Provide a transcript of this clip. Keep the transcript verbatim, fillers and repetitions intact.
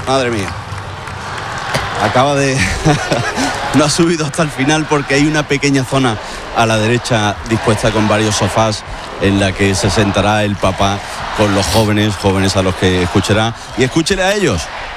Madre mía. Acaba de... no ha subido hasta el final porque hay una pequeña zona a la derecha dispuesta con varios sofás en la que se sentará el papá con los jóvenes, jóvenes a los que escuchará. Y escúchele a ellos.